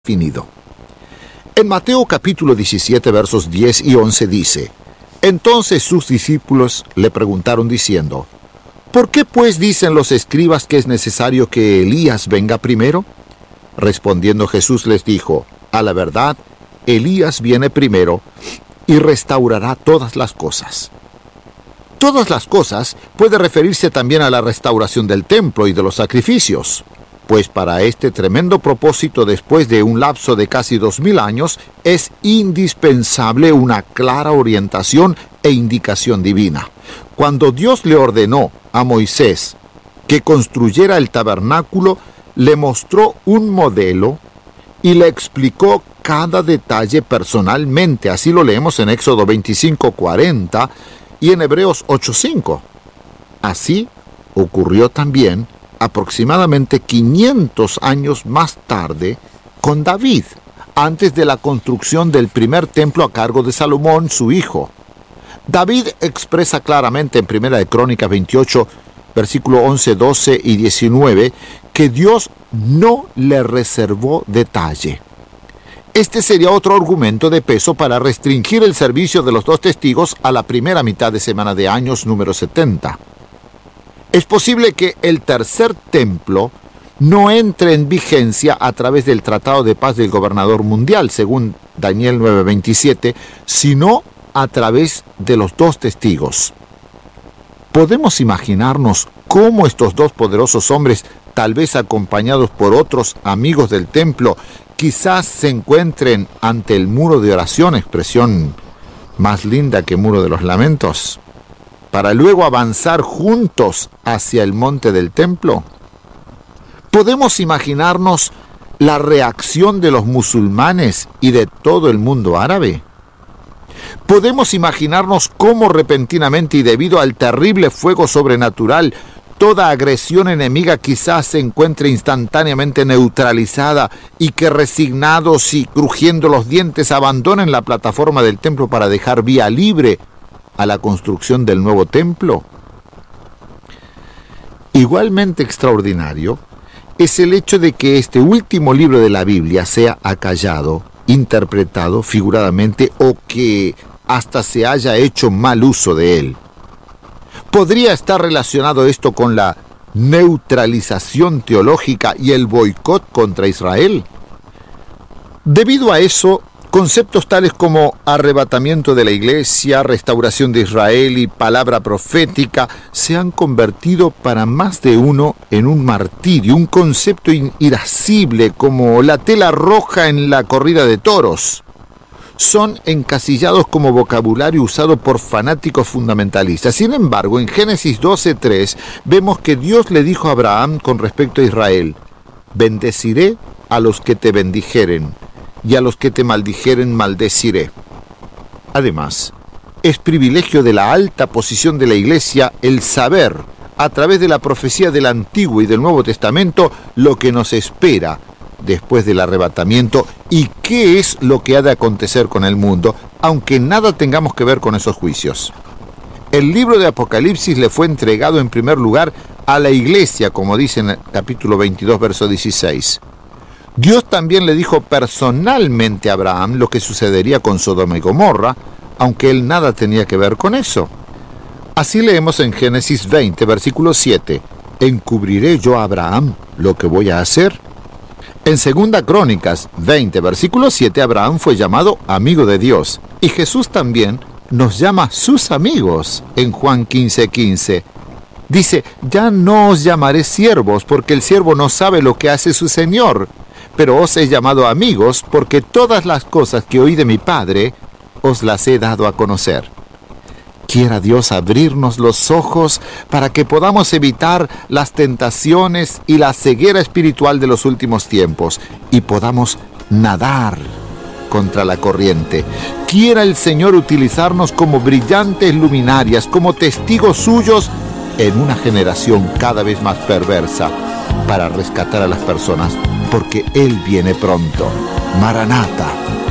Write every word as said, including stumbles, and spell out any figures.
definido. En Mateo capítulo diecisiete versos diez y once dice: Entonces sus discípulos le preguntaron diciendo: ¿Por qué pues dicen los escribas que es necesario que Elías venga primero? Respondiendo Jesús les dijo: A la verdad, Elías viene primero y restaurará todas las cosas. Todas las cosas puede referirse también a la restauración del templo y de los sacrificios, pues para este tremendo propósito, después de un lapso de casi dos mil años, es indispensable una clara orientación e indicación divina. Cuando Dios le ordenó a Moisés que construyera el tabernáculo, le mostró un modelo y le explicó cada detalle personalmente. Así lo leemos en Éxodo veinticinco cuarenta y en Hebreos ocho cinco. Así ocurrió también aproximadamente quinientos años más tarde con David, antes de la construcción del primer templo a cargo de Salomón, su hijo. David expresa claramente en Primera de Crónicas veintiocho, versículo once, doce y diecinueve, que Dios no le reservó detalle. Este sería otro argumento de peso para restringir el servicio de los dos testigos a la primera mitad de semana de años número setenta. Es posible que el tercer templo no entre en vigencia a través del Tratado de Paz del Gobernador Mundial, según Daniel nueve veintisiete, sino a través de los dos testigos. Podemos imaginarnos cómo estos dos poderosos hombres, tal vez acompañados por otros amigos del templo, quizás se encuentren ante el muro de oración, expresión más linda que muro de los lamentos, para luego avanzar juntos hacia el monte del templo. Podemos imaginarnos la reacción de los musulmanes y de todo el mundo árabe. Podemos imaginarnos cómo repentinamente y debido al terrible fuego sobrenatural, toda agresión enemiga quizás se encuentre instantáneamente neutralizada y que resignados y crujiendo los dientes abandonen la plataforma del templo para dejar vía libre a la construcción del nuevo templo. Igualmente extraordinario es el hecho de que este último libro de la Biblia sea acallado, interpretado figuradamente o que hasta se haya hecho mal uso de él. ¿Podría estar relacionado esto con la neutralización teológica y el boicot contra Israel? Debido a eso, conceptos tales como arrebatamiento de la iglesia, restauración de Israel y palabra profética se han convertido para más de uno en un martirio, un concepto irascible como la tela roja en la corrida de toros. Son encasillados como vocabulario usado por fanáticos fundamentalistas. Sin embargo, en Génesis doce tres vemos que Dios le dijo a Abraham con respecto a Israel: bendeciré a los que te bendijeren, y a los que te maldijeren maldeciré. Además, es privilegio de la alta posición de la Iglesia el saber, a través de la profecía del Antiguo y del Nuevo Testamento, lo que nos espera después del arrebatamiento y qué es lo que ha de acontecer con el mundo, aunque nada tengamos que ver con esos juicios. El libro de Apocalipsis le fue entregado en primer lugar a la Iglesia, como dice en el capítulo veintidós, verso dieciséis. Dios también le dijo personalmente a Abraham lo que sucedería con Sodoma y Gomorra, aunque él nada tenía que ver con eso. Así leemos en Génesis veinte, versículo siete: ¿Encubriré yo a Abraham lo que voy a hacer? En Segunda Crónicas veinte, versículo siete, Abraham fue llamado amigo de Dios, y Jesús también nos llama sus amigos en Juan quince quince. Dice: ya no os llamaré siervos, porque el siervo no sabe lo que hace su señor, pero os he llamado amigos, porque todas las cosas que oí de mi Padre os las he dado a conocer. Quiera Dios abrirnos los ojos para que podamos evitar las tentaciones y la ceguera espiritual de los últimos tiempos y podamos nadar contra la corriente. Quiera el Señor utilizarnos como brillantes luminarias, como testigos suyos en una generación cada vez más perversa, para rescatar a las personas, porque Él viene pronto. Maranata.